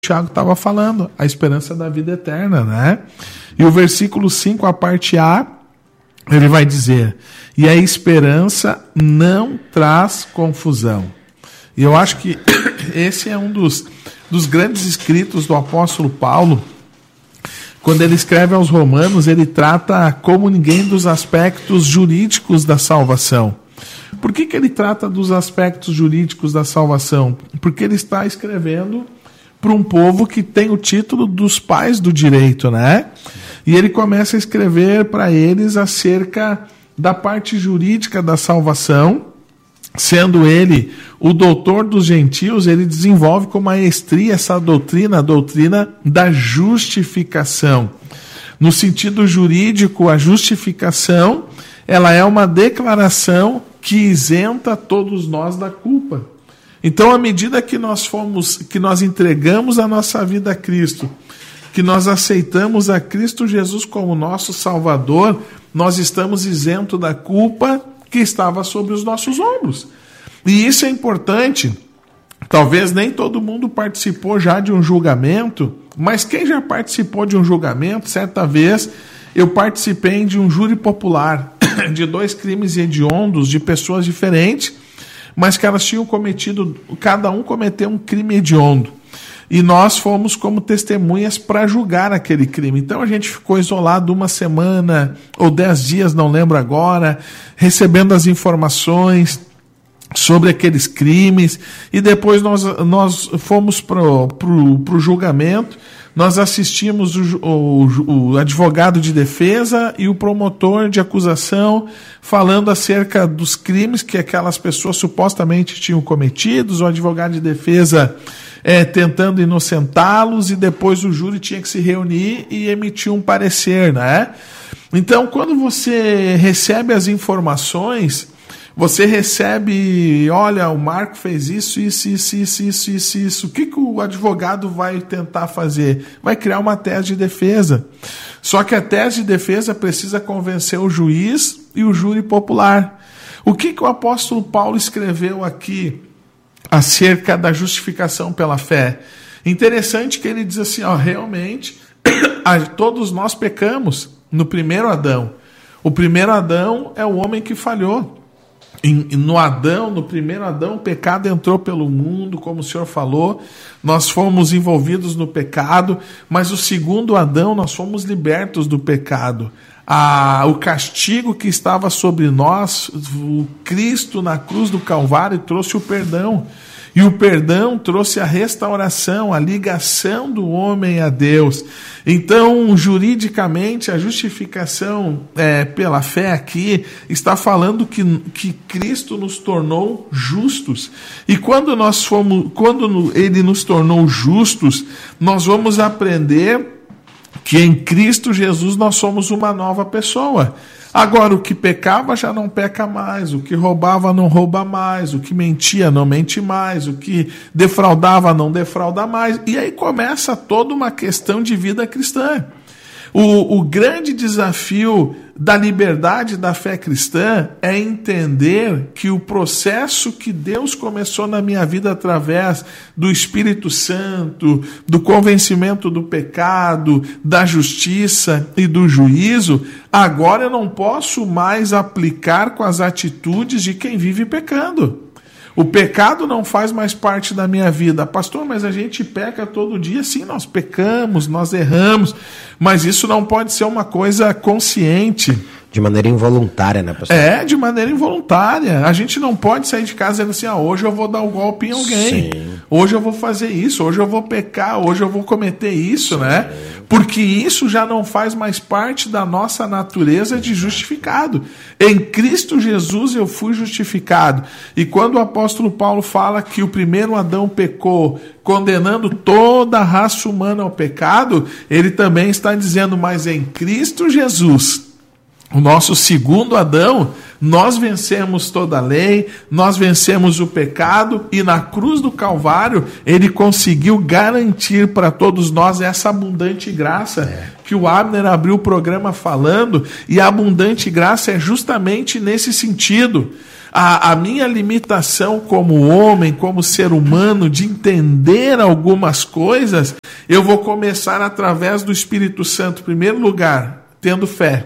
Tiago estava falando, a esperança da vida eterna, né? E o versículo 5, a parte A, ele vai dizer: e a esperança não traz confusão. E eu acho que esse é um dos grandes escritos do apóstolo Paulo. Quando ele escreve aos Romanos, ele trata como ninguém dos aspectos jurídicos da salvação. Por que ele trata dos aspectos jurídicos da salvação? Porque ele está escrevendo para um povo que tem o título dos pais do direito, né? E ele começa a escrever para eles acerca da parte jurídica da salvação. Sendo ele o doutor dos gentios, ele desenvolve com maestria essa doutrina, a doutrina da justificação. No sentido jurídico, a justificação, ela é uma declaração que isenta todos nós da culpa. Então, à medida que nós entregamos a nossa vida a Cristo, que nós aceitamos a Cristo Jesus como nosso Salvador, nós estamos isentos da culpa que estava sobre os nossos ombros. E isso é importante. Talvez nem todo mundo participou já de um julgamento, mas quem já participou de um julgamento, certa vez eu participei de um júri popular de 2 crimes hediondos de pessoas diferentes, mas que elas tinham cometido, cada um cometeu um crime hediondo. E nós fomos como testemunhas para julgar aquele crime. Então a gente ficou isolado 1 semana ou 10 dias, não lembro agora, recebendo as informações sobre aqueles crimes. E depois nós fomos para o julgamento. Nós assistimos o advogado de defesa e o promotor de acusação falando acerca dos crimes que aquelas pessoas supostamente tinham cometidos, o advogado de defesa tentando inocentá-los, e depois o júri tinha que se reunir e emitir um parecer, né? Então, quando você recebe as informações, você recebe, olha, o Marco fez isso. O que o advogado vai tentar fazer? Vai criar uma tese de defesa. Só que a tese de defesa precisa convencer o juiz e o júri popular. O que o apóstolo Paulo escreveu aqui acerca da justificação pela fé? Interessante que ele diz assim, realmente, todos nós pecamos no primeiro Adão. O primeiro Adão é o homem que falhou. No primeiro Adão, o pecado entrou pelo mundo, como o Senhor falou, nós fomos envolvidos no pecado, mas o segundo Adão, nós fomos libertos do pecado. O castigo que estava sobre nós, o Cristo na cruz do Calvário trouxe o perdão. E o perdão trouxe a restauração, a ligação do homem a Deus. Então, juridicamente, a justificação pela fé aqui está falando que Cristo nos tornou justos. E quando Ele nos tornou justos, nós vamos aprender que em Cristo Jesus nós somos uma nova pessoa. Agora, o que pecava já não peca mais, o que roubava não rouba mais, o que mentia não mente mais, o que defraudava não defrauda mais. E aí começa toda uma questão de vida cristã. O grande desafio da liberdade da fé cristã é entender que o processo que Deus começou na minha vida através do Espírito Santo, do convencimento do pecado, da justiça e do juízo, agora eu não posso mais aplicar com as atitudes de quem vive pecando. O pecado não faz mais parte da minha vida. Pastor, mas a gente peca todo dia. Sim, nós pecamos, nós erramos, mas isso não pode ser uma coisa consciente. De maneira involuntária, né, pastor? De maneira involuntária. A gente não pode sair de casa dizendo assim, hoje eu vou dar um golpe em alguém. Sim. Hoje eu vou fazer isso, hoje eu vou pecar, hoje eu vou cometer isso, sim, né? Porque isso já não faz mais parte da nossa natureza de justificado. Em Cristo Jesus eu fui justificado. E quando o apóstolo Paulo fala que o primeiro Adão pecou, condenando toda a raça humana ao pecado, ele também está dizendo, mas em Cristo Jesus, o nosso segundo Adão, nós vencemos toda a lei, nós vencemos o pecado, e na cruz do Calvário ele conseguiu garantir para todos nós essa abundante graça que o Abner abriu o programa falando, e a abundante graça é justamente nesse sentido. a minha limitação como homem, como ser humano, de entender algumas coisas, eu vou começar através do Espírito Santo, em primeiro lugar, tendo fé.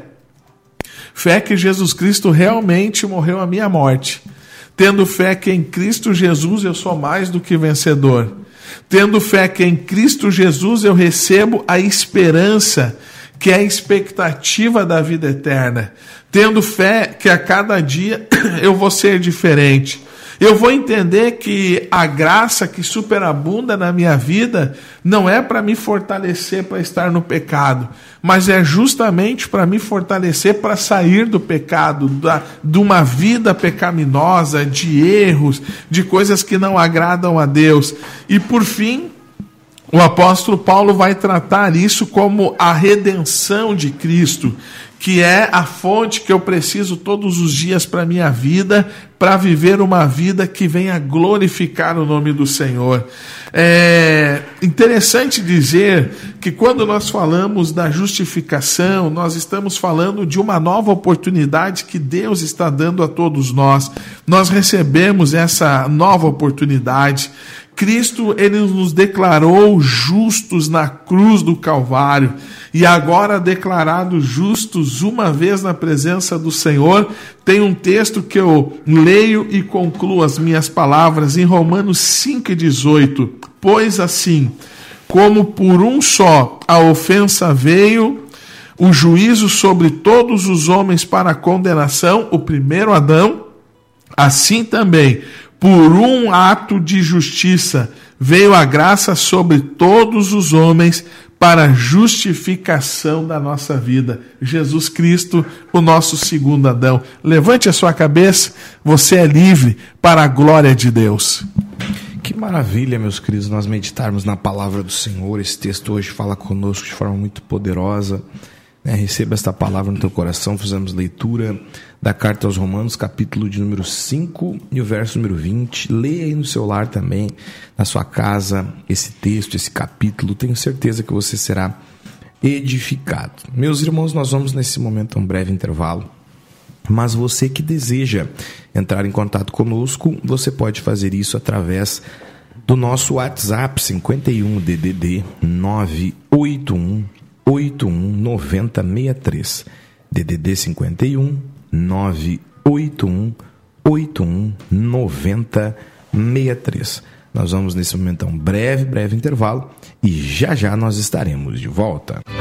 Fé que Jesus Cristo realmente morreu a minha morte. Tendo fé que em Cristo Jesus eu sou mais do que vencedor. Tendo fé que em Cristo Jesus eu recebo a esperança, que é a expectativa da vida eterna. Tendo fé que a cada dia eu vou ser diferente. Eu vou entender que a graça que superabunda na minha vida não é para me fortalecer para estar no pecado, mas é justamente para me fortalecer para sair do pecado, de uma vida pecaminosa, de erros, de coisas que não agradam a Deus. E por fim, o apóstolo Paulo vai tratar isso como a redenção de Cristo, que é a fonte que eu preciso todos os dias para a minha vida, para viver uma vida que venha glorificar o nome do Senhor. É interessante dizer que quando nós falamos da justificação, nós estamos falando de uma nova oportunidade que Deus está dando a todos nós. Nós recebemos essa nova oportunidade. Cristo, ele nos declarou justos na cruz do Calvário, e agora declarados justos uma vez na presença do Senhor, tem um texto que eu leio e concluo as minhas palavras em Romanos 5,18. Pois assim, como por um só a ofensa veio, o juízo sobre todos os homens para a condenação, o primeiro Adão, assim também, por um ato de justiça, veio a graça sobre todos os homens para a justificação da nossa vida. Jesus Cristo, o nosso segundo Adão. Levante a sua cabeça, você é livre para a glória de Deus. Que maravilha, meus queridos, nós meditarmos na palavra do Senhor. Esse texto hoje fala conosco de forma muito poderosa. Receba esta palavra no teu coração. Fizemos leitura da carta aos Romanos, capítulo de número 5 e o verso número 20. Leia aí no seu lar também, na sua casa, esse texto, esse capítulo. Tenho certeza que você será edificado. Meus irmãos, nós vamos nesse momento a um breve intervalo. Mas você que deseja entrar em contato conosco, você pode fazer isso através do nosso WhatsApp 51 DDD 981 819063, DDD 51 981 819063. Nós vamos nesse momento a um breve intervalo e já nós estaremos de volta.